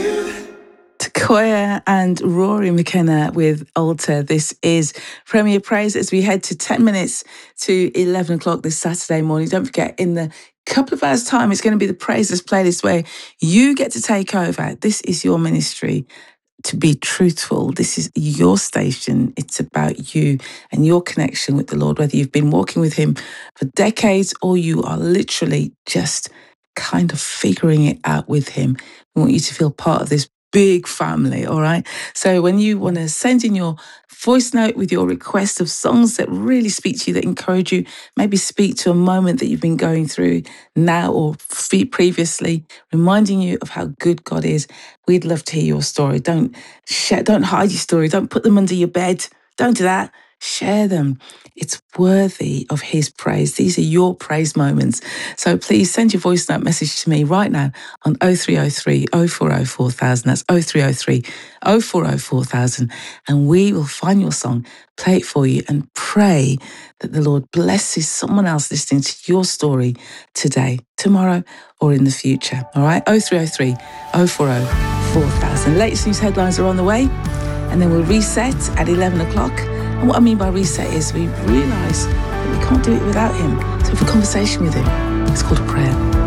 Koya and Rory McKenna with Altar. This is Premier Praise as we head to 10 minutes to 11 o'clock this Saturday morning. Don't forget, in the couple of hours' time, it's going to be the Praises playlist where you get to take over. This is your ministry. To be truthful, this is your station. It's about you and your connection with the Lord, whether you've been walking with Him for decades or you are literally just kind of figuring it out with Him. We want you to feel part of this big family, all right? So when you want to send in your voice note with your request of songs that really speak to you, that encourage you, maybe speak to a moment that you've been going through now or previously, reminding you of how good God is, we'd love to hear your story. Don't hide your story. Don't put them under your bed. Don't do that. Share them. It's worthy of His praise. These are your praise moments. So please send your voice note message to me right now on 0303 040 4000. That's 0303 040 4000. And we will find your song, play it for you, and pray that the Lord blesses someone else listening to your story today, tomorrow, or in the future. All right? 0303 040 4000. Latest news headlines are on the way, and then we'll reset at 11 o'clock. And what I mean by reset is we realise that we can't do it without Him. So have a conversation with Him. It's called a prayer.